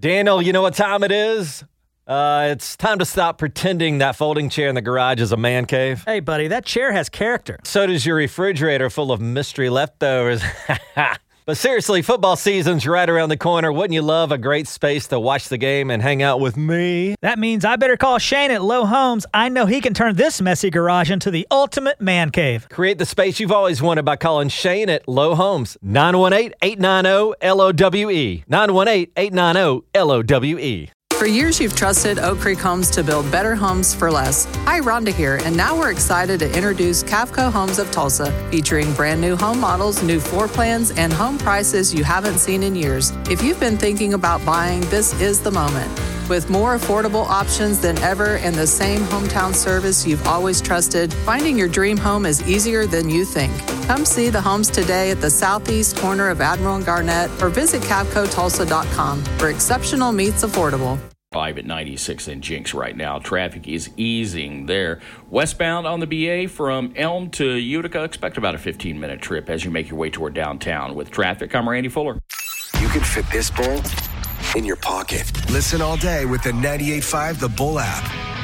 Daniel, you know what time it is? It's time to stop pretending that folding chair in the garage is a man cave. Hey, buddy, that chair has character. So does your refrigerator full of mystery leftovers. But seriously, football season's right around the corner. Wouldn't you love a great space to watch the game and hang out with me? That means I better call Shane at Low Homes. I know he can turn this messy garage into the ultimate man cave. Create the space you've always wanted by calling Shane at Low Homes. 918-890-LOWE. 918-890-LOWE. For years, you've trusted Oak Creek Homes to build better homes for less. Hi, Rhonda here, and now we're excited to introduce Cavco Homes of Tulsa, featuring brand new home models, new floor plans, and home prices you haven't seen in years. If you've been thinking about buying, this is the moment. With more affordable options than ever and the same hometown service you've always trusted, finding your dream home is easier than you think. Come see the homes today at the southeast corner of Admiral and Garnett or visit CavcoTulsa.com, where exceptional meets affordable. 5 at 96 in Jinx right now. Traffic is easing there. Westbound on the BA from Elm to Utica, expect about a 15-minute trip as you make your way toward downtown. With traffic, I'm Randy Fuller. You can fit this bowl in your pocket. Listen all day with the 98.5 The Bull app.